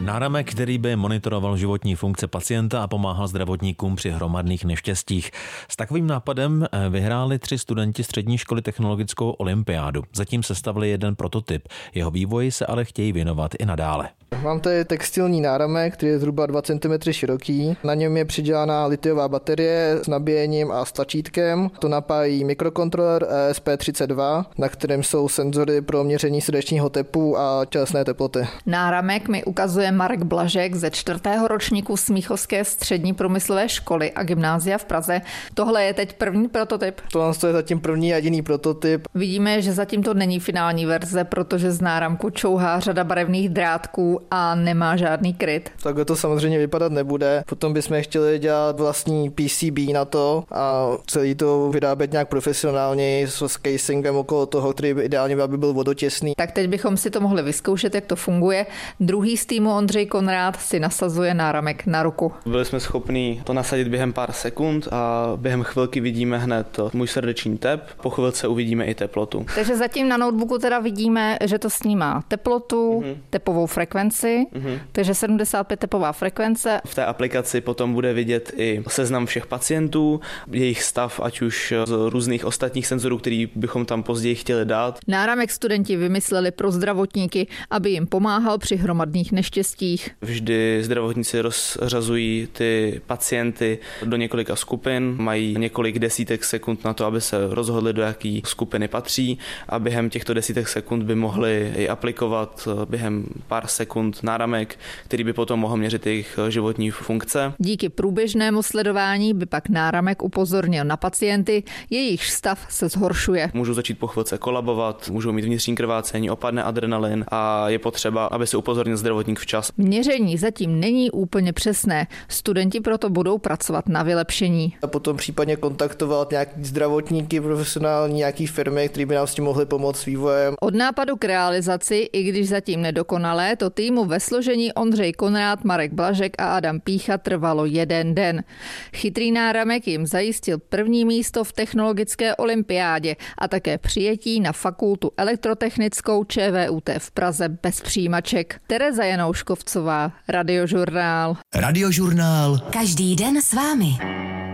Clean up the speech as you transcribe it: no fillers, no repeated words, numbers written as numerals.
Náramek, který by monitoroval životní funkce pacienta a pomáhal zdravotníkům při hromadných neštěstích. S takovým nápadem vyhráli 3 studenti střední školy technologickou olympiádu. Zatím sestavili jeden prototyp. Jeho vývoji se ale chtějí věnovat i nadále. Mám tady textilní náramek, který je zhruba 2 cm široký. Na něm je přidělaná litiová baterie s nabíjením a s tlačítkem. To napájí mikrokontroler ESP32, na kterém jsou senzory pro měření srdečního tepu a tělesné teploty. Náramek mi ukazuje Marek Blažek ze 4. ročníku Smíchovské střední průmyslové školy a gymnázia v Praze. Tohle je teď první prototyp. Tohle je zatím první a jediný prototyp. Vidíme, že zatím to není finální verze, protože z náramku čouhá řada barevných drátků a nemá žádný kryt. Takhle to samozřejmě vypadat nebude. Potom bychom chtěli dělat vlastní PCB na to a celý to vyrábět nějak profesionálně s casingem okolo toho, který by ideálně aby byl vodotěsný. Tak teď bychom si to mohli vyzkoušet, jak to funguje. Druhý z týmu Ondřej Konrád si nasazuje náramek na ruku. Byli jsme schopni to nasadit během pár sekund a během chvilky vidíme hned můj srdeční tep, po chvilce uvidíme i teplotu. Takže zatím na notebooku teda vidíme, že to snímá teplotu, tepovou frekvenci, takže 75 tepová frekvence. V té aplikaci potom bude vidět i seznam všech pacientů, jejich stav, ať už z různých ostatních senzorů, který bychom tam později chtěli dát. Náramek studenti vymysleli pro zdravotníky, aby jim pomáhal při hromadných neštěstích. Vždy zdravotníci rozřazují ty pacienty do několika skupin, mají několik desítek sekund na to, aby se rozhodli, do jaký skupiny patří a během těchto desítek sekund by mohli i aplikovat během pár sekund náramek, který by potom mohl měřit jejich životní funkce. Díky průběžnému sledování by pak náramek upozornil na pacienty, jejich stav se zhoršuje. Můžou začít po chvilce kolabovat, můžou mít vnitřní krvácení, opadne adrenalin a je potřeba, aby se upozornil zdravotník včas. Měření zatím není úplně přesné. Studenti proto budou pracovat na vylepšení. A potom případně kontaktovat nějaký zdravotníky, profesionální, nějaký firmy, které by nám s tím mohly pomoct s vývojem. Od nápadu k realizaci, i když zatím nedokonalé, to týmu ve složení Ondřej Konrád, Marek Blažek a Adam Pícha trvalo 1 den. Chytrý náramek jim zajistil první místo v technologické olympiádě a také přijetí na fakultu elektrotechnickou ČVUT v Praze bez přijímaček. Tereza Janouškovcová, Radiožurnál. Radiožurnál. Každý den s vámi.